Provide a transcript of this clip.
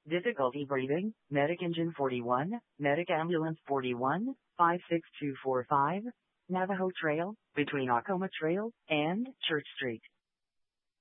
Difficulty breathing, Medic Engine 41, Medic Ambulance 41, 56245, Navajo Trail, between Acoma Trail and Church Street.